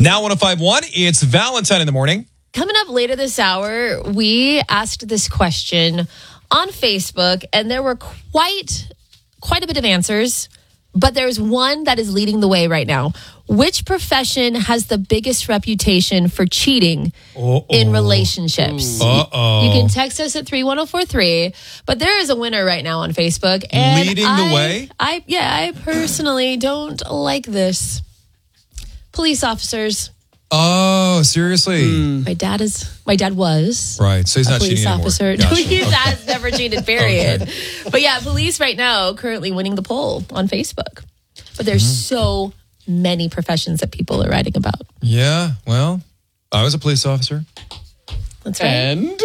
Now 105.1, it's Valentine in the morning. Coming up later this hour, we asked this question on Facebook, and there were quite a bit of answers, but there's one that is leading the way right now. Which profession has the biggest reputation for cheating in relationships? You can text us at 31043, but there is a winner right now on Facebook. And Leading the way? I personally don't like this. Police officers. Oh, seriously? My dad was. Right, so he's not police cheating officer. anymore. Gotcha. He has never cheated, period. Okay. But yeah, police right now currently winning the poll on Facebook. But there's so many professions that people are writing about. Yeah, well, I was a police officer. That's right. And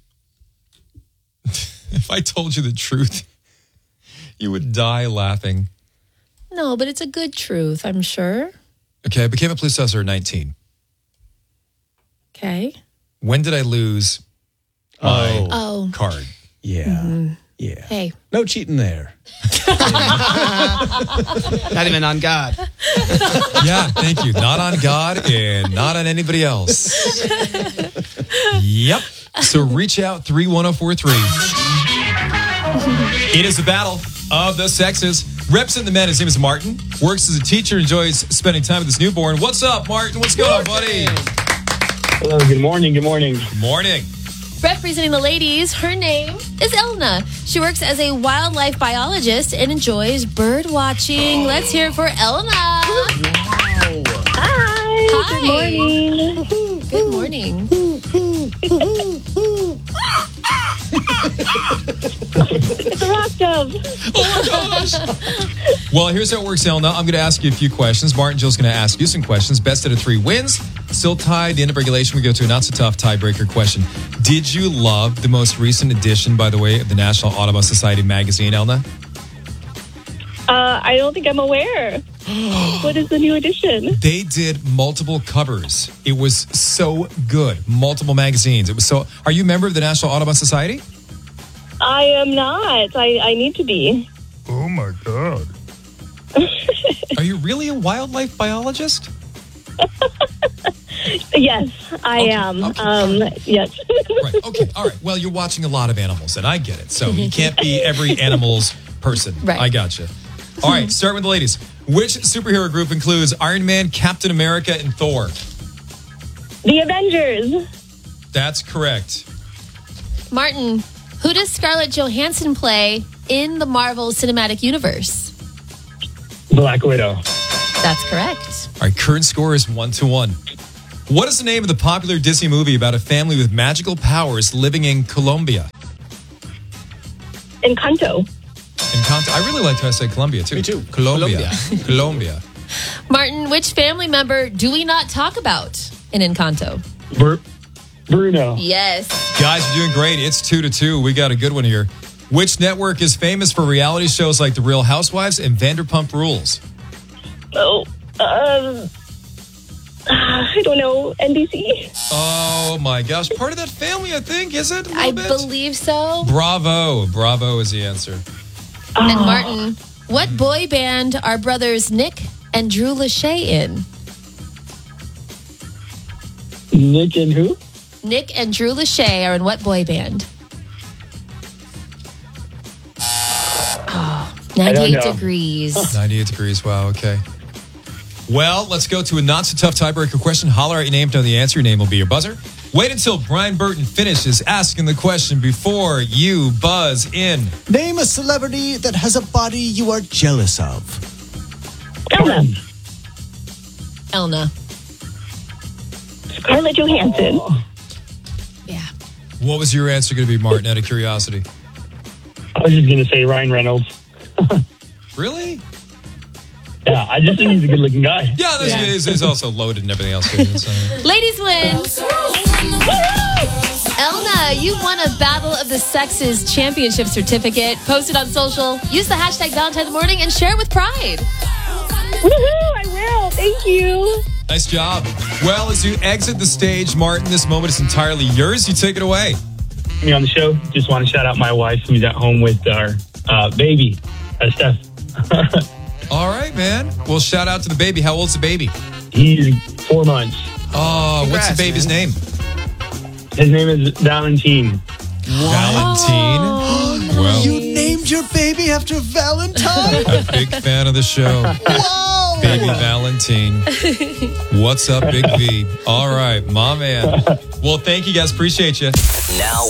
If I told you the truth, you would die laughing. No, but it's a good truth, I'm sure. Okay, I became a police officer at 19. Okay. When did I lose my Oh. card? yeah. Hey. No cheating there. Not even on God. Yeah, thank you. Not on God and not on anybody else. Yep. So reach out 31043. It is the battle of the sexes. Represent the men. His name is Martin. Works as a teacher. Enjoys spending time with his newborn. What's up, Martin? What's going on, buddy? Hello, good morning. Good morning. Good morning. Representing the ladies, her name is Elna. She works as a wildlife biologist and enjoys bird watching. Let's hear it for Elna. Hi. Good morning. Good morning. It's a rock dove. Oh my gosh. Well, here's how it works, Elna. I'm going to ask you a few questions. Martin Jill's going to ask you some questions. Best out of 3 wins. Still tied. The end of regulation, we go to a not-so-tough tiebreaker question. Did you love the most recent edition, by the way, of the National Audubon Society magazine, Elna? I don't think I'm aware. What is the new edition? They did multiple covers. It was so good. Multiple magazines. It was so... Are you a member of the National Audubon Society? I am not. I need to be. Oh, my God. Are you really a wildlife biologist? Yes, I am. Okay. Yes. Right. Okay. All right. Well, you're watching a lot of animals, and I get it. So you can't be every animal's person. Right. I gotcha. All right. Start with the ladies. Which superhero group includes Iron Man, Captain America, and Thor? The Avengers. That's correct. Martin, who does Scarlett Johansson play in the Marvel Cinematic Universe? Black Widow. That's correct. All right. Current score is 1-1. What is the name of the popular Disney movie about a family with magical powers living in Colombia? Encanto. Encanto. I really liked how I said Colombia, too. Me too. Colombia. Colombia. Martin, which family member do we not talk about in Encanto? Bruno. Yes. Guys, you're doing great. It's 2-2. We got a good one here. Which network is famous for reality shows like The Real Housewives and Vanderpump Rules? Oh, I don't know. NBC. Oh, my gosh. Part of that family, I think, is it? I believe so. Bravo. Bravo is the answer. And Martin, what boy band are brothers Nick and Drew Lachey in? Nick and who? Nick and Drew Lachey are in what boy band? 98 know. degrees. 98 degrees. Wow, okay. Well, let's go to a not-so-tough tiebreaker question. Holler out your name, know the answer. Your name will be your buzzer. Wait until Brian Burton finishes asking the question before you buzz in. Name a celebrity that has a body you are jealous of. Elna. Elna. Scarlett Johansson. Yeah. What was your answer going to be, Martin, out of curiosity? I was just going to say Ryan Reynolds. Really? Yeah, I just think he's a good-looking guy. Yeah, he's also loaded and everything else. Too, so. Ladies win. Elna, you won a Battle of the Sexes championship certificate. Post it on social. Use the hashtag Valentine in the Morning and share it with pride. Woohoo! I will. Thank you. Nice job. Well, as you exit the stage, Martin, this moment is entirely yours. You take it away. Me on the show. Just want to shout out my wife who's at home with our baby, Steph. All right, man. Well, shout out to the baby. How old's the baby? He's 4 months. Oh, what's the baby's name? His name is Valentine. Valentine. Well, You named your baby after Valentine? a big fan of the show. Whoa! Baby Valentine. What's up, Big V? All right, my man. Well, thank you guys. Appreciate you. Now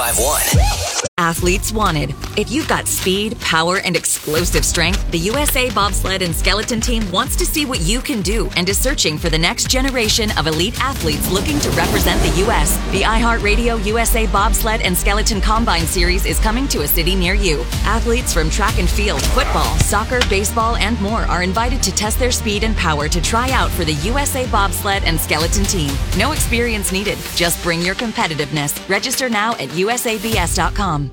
105.1. Athletes wanted. If you've got speed, power, and explosive strength, the USA Bobsled and Skeleton Team wants to see what you can do and is searching for the next generation of elite athletes looking to represent the U.S. The iHeartRadio USA Bobsled and Skeleton Combine Series is coming to a city near you. Athletes from track and field, football, soccer, baseball, and more are invited to test their speed and power to try out for the USA Bobsled and Skeleton Team. No experience needed. Just bring your competitiveness. Register now at usabs.com.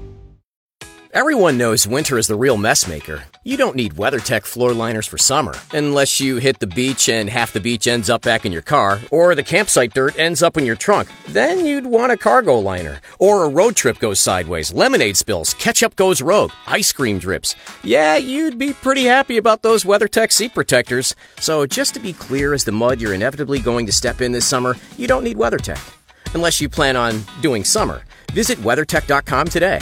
Everyone knows winter is the real mess maker. You don't need WeatherTech floor liners for summer, unless you hit the beach and half the beach ends up back in your car, or the campsite dirt ends up in your trunk. Then you'd want a cargo liner, or a road trip goes sideways, lemonade spills, ketchup goes rogue, ice cream drips. Yeah, you'd be pretty happy about those WeatherTech seat protectors. So just to be clear, as the mud you're inevitably going to step in this summer, you don't need WeatherTech. Unless you plan on doing summer. Visit WeatherTech.com today.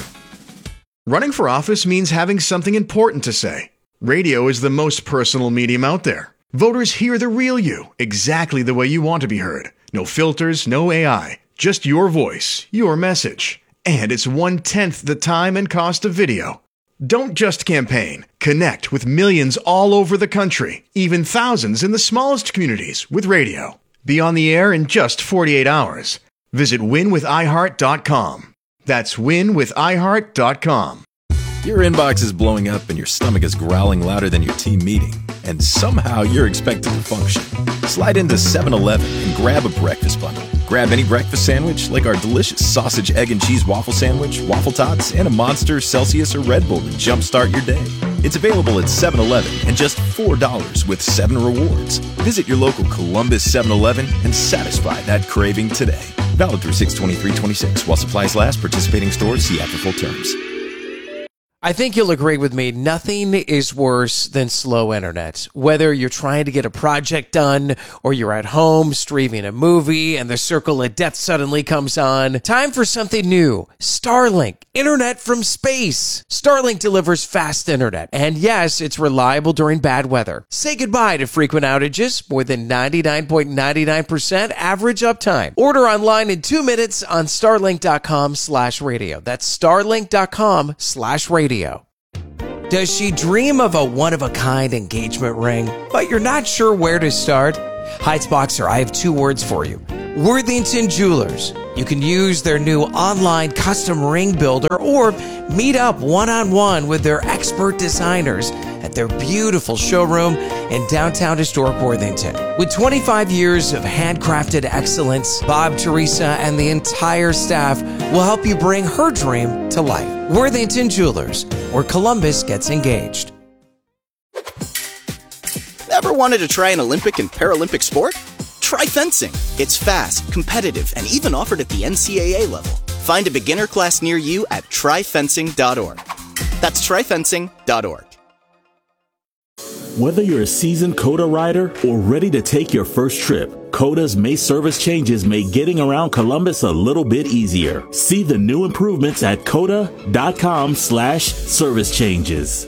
Running for office means having something important to say. Radio is the most personal medium out there. Voters hear the real you, exactly the way you want to be heard. No filters, no AI, just your voice, your message. And it's 1/10 the time and cost of video. Don't just campaign. Connect with millions all over the country, even thousands in the smallest communities with radio. Be on the air in just 48 hours. Visit winwithiheart.com. That's winwithiheart.com. Your inbox is blowing up and your stomach is growling louder than your team meeting, and somehow you're expected to function. Slide into 7-Eleven and grab a breakfast bundle. Grab any breakfast sandwich like our delicious sausage, egg, and cheese waffle sandwich, waffle tots, and a Monster, Celsius, or Red Bull to jumpstart your day. It's available at 7-Eleven and just $4 with 7 rewards. Visit your local Columbus 7-Eleven and satisfy that craving today. Valid through 6/23/26. While supplies last, participating stores see after full terms. I think you'll agree with me. Nothing is worse than slow internet. Whether you're trying to get a project done or you're at home streaming a movie and the circle of death suddenly comes on, time for something new. Starlink, internet from space. Starlink delivers fast internet. And yes, it's reliable during bad weather. Say goodbye to frequent outages. More than 99.99% average uptime. Order online in 2 minutes on starlink.com/radio. That's starlink.com/radio. Does she dream of a one-of-a-kind engagement ring, but you're not sure where to start? Heights Boxer, I have 2 words for you. Worthington Jewelers. You can use their new online custom ring builder or meet up one-on-one with their expert designers at their beautiful showroom in downtown historic Worthington. With 25 years of handcrafted excellence, Bob, Teresa, and the entire staff will help you bring her dream to life. Worthington Jewelers, where Columbus gets engaged. Ever wanted to try an Olympic and Paralympic sport? Try fencing. It's fast, competitive, and even offered at the NCAA level. Find a beginner class near you at tryfencing.org. That's tryfencing.org. Whether you're a seasoned COTA rider or ready to take your first trip, COTA's May service changes make getting around Columbus a little bit easier. See the new improvements at COTA.com/service changes.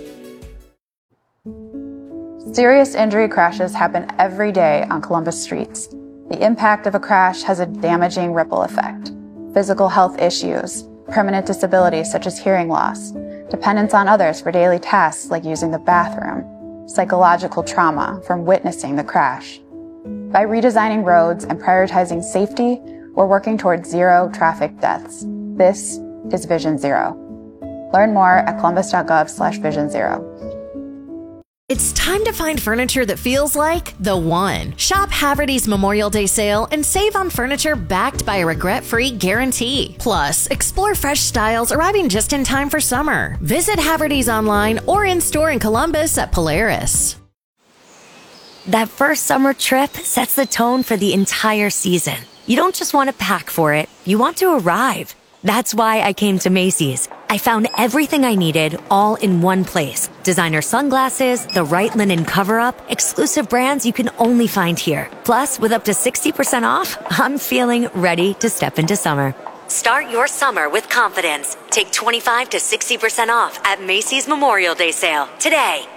Serious injury crashes happen every day on Columbus streets. The impact of a crash has a damaging ripple effect. Physical health issues, permanent disabilities such as hearing loss, dependence on others for daily tasks like using the bathroom, psychological trauma from witnessing the crash. By redesigning roads and prioritizing safety, we're working towards 0 traffic deaths. This is Vision Zero. Learn more at columbus.gov/Vision Zero. It's time to find furniture that feels like the one. Shop Haverty's Memorial Day sale and save on furniture backed by a regret-free guarantee. Plus, explore fresh styles arriving just in time for summer. Visit Haverty's online or in-store in Columbus at Polaris. That first summer trip sets the tone for the entire season. You don't just want to pack for it, you want to arrive. That's why I came to Macy's. I found everything I needed all in one place. Designer sunglasses, the right linen cover-up, exclusive brands you can only find here. Plus, with up to 60% off, I'm feeling ready to step into summer. Start your summer with confidence. Take 25 to 60% off at Macy's Memorial Day sale today.